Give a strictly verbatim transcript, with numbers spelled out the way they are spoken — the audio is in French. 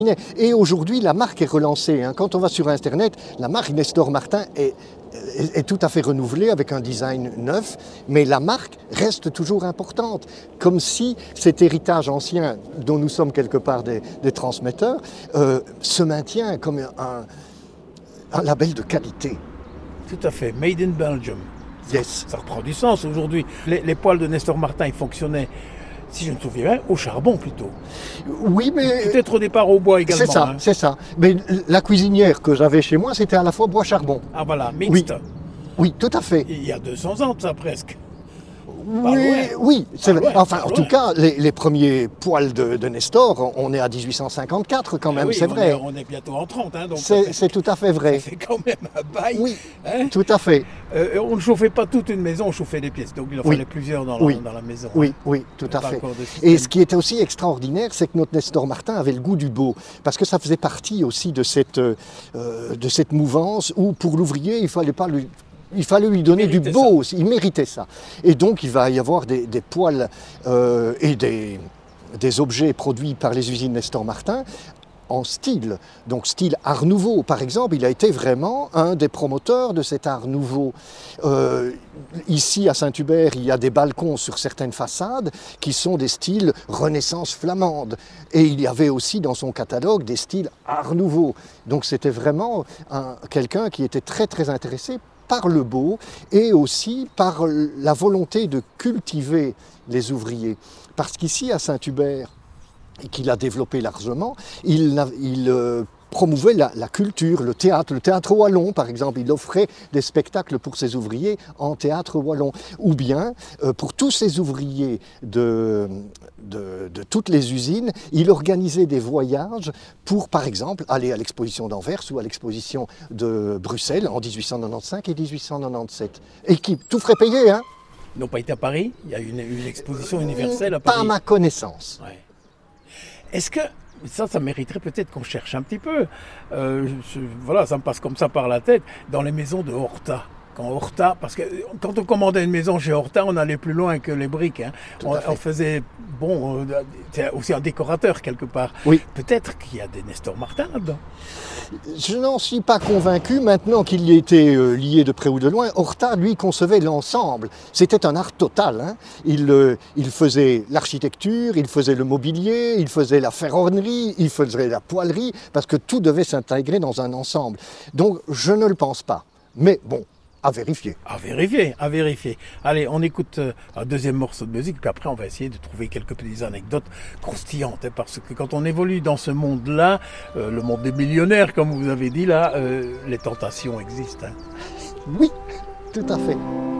Et aujourd'hui, la marque est relancée. Hein. Quand on va sur Internet, la marque Nestor Martin est, est, est tout à fait renouvelée avec un design neuf, mais la marque reste toujours importante. Comme si cet héritage ancien, dont nous sommes quelque part des, des transmetteurs, euh, se maintient comme un, un label de qualité. Tout à fait, Made in Belgium. Yes. Ça, ça reprend du sens aujourd'hui. Les, les poêles de Nestor Martin, ils fonctionnaient, si je me souviens bien, au charbon plutôt. Oui, mais... Peut-être au départ au bois également. C'est ça, hein. c'est ça. Mais la cuisinière que j'avais chez moi, c'était à la fois bois-charbon. Ah voilà, mixte. Oui, oui, tout à fait. Il y a deux cents ans de ça presque. Oui, oui, c'est vrai. Enfin, en tout cas, les, les premiers poêles de, de Nestor, on est à dix-huit cent cinquante-quatre quand même, oui, c'est on vrai. Est, on est bientôt en trente, hein, donc c'est, fait, c'est tout à fait vrai. Ça fait quand même un bail. Oui, hein tout à fait. Euh, on ne chauffait pas toute une maison, on chauffait des pièces, donc il en oui. fallait plusieurs dans la, oui. dans la maison. Oui, hein. oui, tout à fait. Et ce qui était aussi extraordinaire, c'est que notre Nestor Martin avait le goût du beau, parce que ça faisait partie aussi de cette, euh, de cette mouvance où pour l'ouvrier, il ne fallait pas lui... Il fallait lui donner du beau aussi, il méritait ça. Et donc il va y avoir des, des poêles euh, et des, des objets produits par les usines Nestor Martin en style. Donc style Art Nouveau, par exemple, il a été vraiment un des promoteurs de cet Art Nouveau. Euh, ici à Saint-Hubert, il y a des balcons sur certaines façades qui sont des styles Renaissance flamande. Et il y avait aussi dans son catalogue des styles Art Nouveau. Donc c'était vraiment un, quelqu'un qui était très très intéressé par le beau et aussi par la volonté de cultiver les ouvriers. Parce qu'ici, à Saint-Hubert, et qu'il a développé largement, il, il euh, promouvait la, la culture, le théâtre, le théâtre wallon par exemple. Il offrait des spectacles pour ses ouvriers en théâtre wallon. Ou bien, euh, pour tous ces ouvriers de, de, de toutes les usines, il organisait des voyages pour, par exemple, aller à l'exposition d'Anvers ou à l'exposition de Bruxelles en dix-huit cent quatre-vingt-quinze et dix-huit cent quatre-vingt-dix-sept. Et qui tout ferait payer, hein. Ils n'ont pas été à Paris? Il y a une, une exposition universelle à Paris? Pas à ma connaissance. Ouais. Est-ce que, ça, ça mériterait peut-être qu'on cherche un petit peu, euh, je, voilà, ça me passe comme ça par la tête, dans les maisons de Horta. Quand Horta, parce que quand on commandait une maison chez Horta, on allait plus loin que les briques. Hein. On, on faisait, bon, euh, c'est aussi un décorateur quelque part. Oui. Peut-être qu'il y a des Nestor Martin là-dedans. Je n'en suis pas convaincu. Maintenant qu'il y était euh, lié de près ou de loin, Horta, lui, concevait l'ensemble. C'était un art total. Hein. Il, euh, il faisait l'architecture, il faisait le mobilier, il faisait la ferronnerie, il faisait la poêlerie, parce que tout devait s'intégrer dans un ensemble. Donc, je ne le pense pas. Mais bon, à vérifier. À vérifier, à vérifier. Allez, on écoute euh, un deuxième morceau de musique, puis après on va essayer de trouver quelques petites anecdotes croustillantes, hein, parce que quand on évolue dans ce monde-là, euh, le monde des millionnaires, comme vous avez dit là, euh, les tentations existent. Hein. Oui, tout à fait.